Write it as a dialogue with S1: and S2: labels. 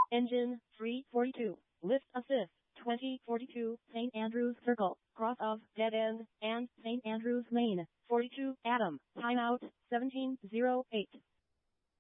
S1: Engine 342. Lift assist 2042. St. Andrews Circle. Cross of dead end and St. Andrews Lane. 42 Adam. Timeout 1708.